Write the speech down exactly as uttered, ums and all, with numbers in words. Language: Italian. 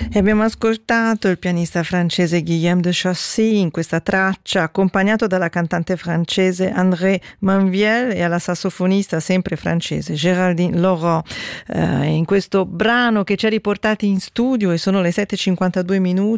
E abbiamo ascoltato il pianista francese Guillaume de Chaussy in questa traccia, accompagnato dalla cantante francese André Manviel e alla sassofonista sempre francese Géraldine Laurent. Eh, in questo brano che ci ha riportati in studio, e sono le sette e cinquantadue minuti.